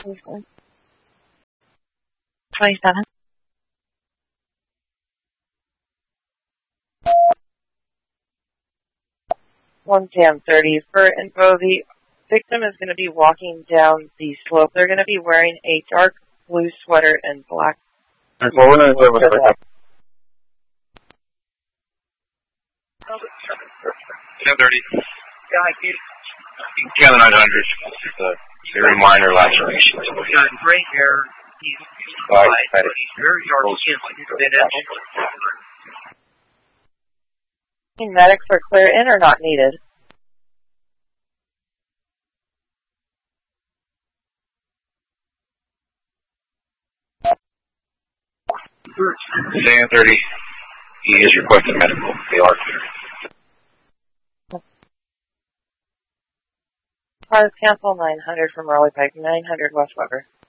27. 1:30. For info, the victim is going to be walking down the slope. They're going to be wearing a dark blue sweater and black. Well, we're going to live with it. 10:30. Cannon 900. Just a very minor laceration. He's got gray hair. He's white, but he's very dark skin, like he's been in. Medics are clear in or not needed? San 30. He is requesting medical. They are clear. Cars cancel 900 from Raleigh Pike, 900 West Weber.